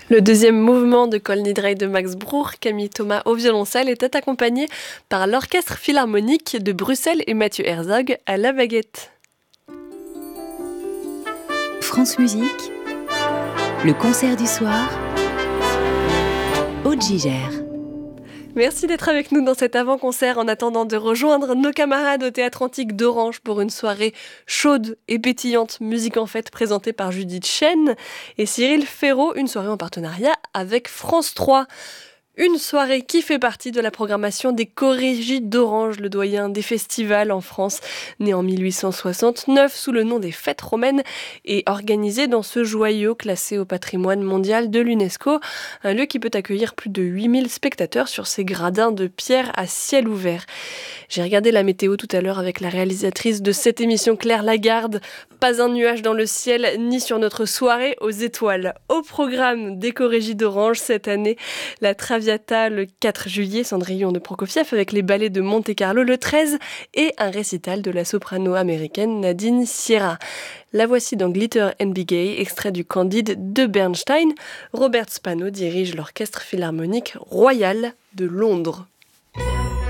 Le deuxième mouvement de Kol Nidrei de Max Bruch, Camille Thomas au violoncelle, était accompagné par l'Orchestre Philharmonique de Bruxelles et Mathieu Herzog à la baguette. France Musique, le concert du soir, Aude Gigère. Merci d'être avec nous dans cet avant-concert en attendant de rejoindre nos camarades au Théâtre Antique d'Orange pour une soirée chaude et pétillante, musique en fête présentée par Judith Chen et Cyril Ferraud, une soirée en partenariat avec France 3. Une soirée qui fait partie de la programmation des Chorégies d'Orange, le doyen des festivals en France, né en 1869 sous le nom des Fêtes romaines et organisé dans ce joyau classé au patrimoine mondial de l'UNESCO, un lieu qui peut accueillir plus de 8000 spectateurs sur ses gradins de pierre à ciel ouvert. J'ai regardé la météo tout à l'heure avec la réalisatrice de cette émission, Claire Lagarde. Pas un nuage dans le ciel, ni sur notre soirée aux étoiles. Au programme des Chorégies d'Orange cette année, la Traviata le 4 juillet, Cendrillon de Prokofiev avec les ballets de Monte-Carlo le 13 et un récital de la soprano américaine Nadine Sierra. La voici dans Glitter and Be Gay, extrait du Candide de Bernstein. Robert Spano dirige l'Orchestre Philharmonique Royal de Londres.